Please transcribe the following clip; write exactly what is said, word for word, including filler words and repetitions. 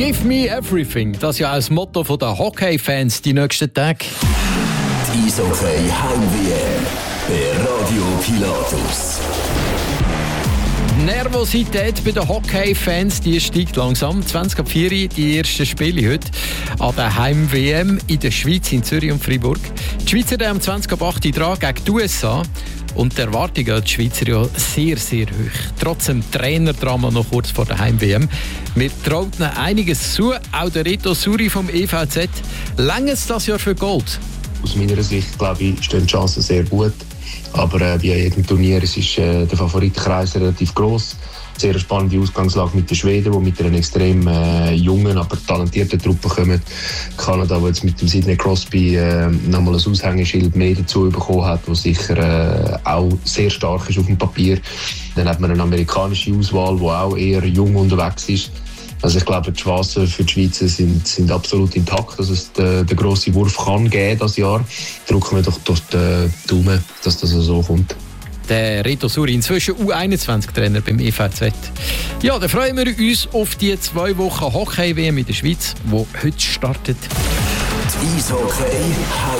«Give me everything», das ist ja auch das Motto der Hockey-Fans die nächsten Tage. Die Eishockey Heim-W M bei Radio Pilatus. Die Nervosität bei den Hockey-Fans die steigt langsam. zwanzig ab vier die ersten Spiele heute an der Heim-W M in der Schweiz, in Zürich und Freiburg. Die Schweizer haben am zwanzig ab acht dran gegen die U S A. Und die Erwartungen an die Schweizer ja sehr, sehr hoch. Trotz dem Trainerdrama noch kurz vor der Heim-W M. Wir trauen ihnen einiges zu. Auch der Reto Suri vom E V Z. Lange es das Jahr für Gold? Aus meiner Sicht, glaube ich, stehen die Chancen sehr gut. Aber äh, wie an jedem Turnier ist äh, der Favoritenkreis relativ gross. Sehr spannende Ausgangslage mit den Schweden, die mit einer extrem äh, jungen, aber talentierten Truppe kommen. Kanada, die jetzt mit dem Sidney Crosby äh, nochmal ein Aushängeschild mehr dazu bekommen hat, das sicher äh, auch sehr stark ist auf dem Papier. Dann hat man eine amerikanische Auswahl, die auch eher jung unterwegs ist. Also ich glaube, die Chancen für die Schweizer sind, sind absolut intakt, dass es den, den grossen Wurf kann geben das Jahr. Drücken wir doch durch den Daumen, dass das so kommt. Der Reto Suri, inzwischen U einundzwanzig-Trainer beim E V Z. Ja, dann freuen wir uns auf die zwei Wochen Hockey-W M in der Schweiz, die heute startet. Die Eishockey